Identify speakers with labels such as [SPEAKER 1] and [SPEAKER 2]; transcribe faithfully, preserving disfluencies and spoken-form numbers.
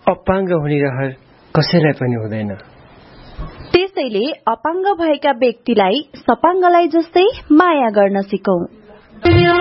[SPEAKER 1] अपाङ्ग हुने रहर कसैलाई पनि हुँदैन।
[SPEAKER 2] त्यसैले अपाङ्ग भएका व्यक्तिलाई सपाङ्गलाई जस्तै माया गर्न सिकौं।